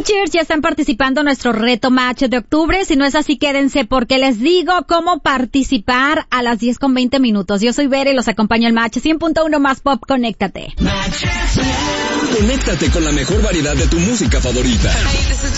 Cheers ya están participando en nuestro reto match de octubre. Si no es así, quédense porque les digo cómo participar a las 10:20. Yo soy Vera y los acompaño al match 100.1 más pop. Conéctate. Conéctate con la mejor variedad de tu música favorita.